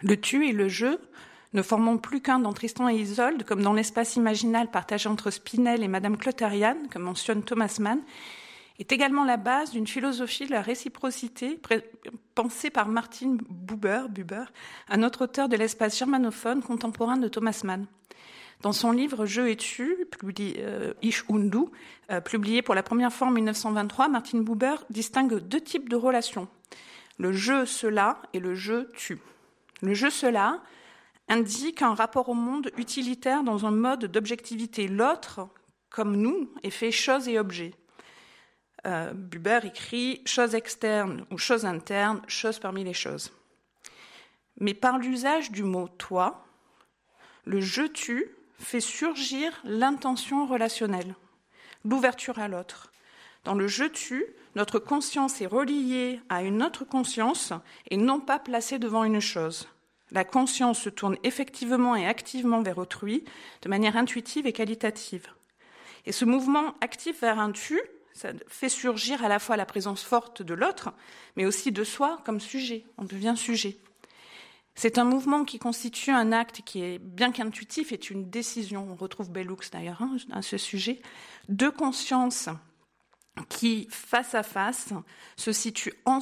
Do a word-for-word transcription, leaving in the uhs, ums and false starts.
Le tu et le je ne formant plus qu'un dans Tristan et Isolde, comme dans l'espace imaginal partagé entre Spinel et Madame Clotarian, comme mentionne Thomas Mann, est également la base d'une philosophie de la réciprocité pensée par Martin Buber, Buber, un autre auteur de l'espace germanophone contemporain de Thomas Mann. Dans son livre « Je et tu », publié, euh, Ich und du, euh, publié pour la première fois en dix-neuf cent vingt-trois, Martin Buber distingue deux types de relations, le « je, cela » et le « je, tu ». Le « je, cela » indique un rapport au monde utilitaire dans un mode d'objectivité. L'autre, comme nous, est fait chose et objet. Euh, Buber écrit « chose externe » ou « chose interne », chose parmi les choses. Mais par l'usage du mot « toi », le « je-tu » fait surgir l'intention relationnelle, l'ouverture à l'autre. Dans le « je-tu », notre conscience est reliée à une autre conscience et non pas placée devant une chose. La conscience se tourne effectivement et activement vers autrui, de manière intuitive et qualitative. Et ce mouvement actif vers un « tu », ça fait surgir à la fois la présence forte de l'autre, mais aussi de soi comme sujet. On devient sujet. C'est un mouvement qui constitue un acte qui est, bien qu'intuitif, est une décision. On retrouve Bellux d'ailleurs hein, à ce sujet. Deux consciences qui, face à face, se situent ensemble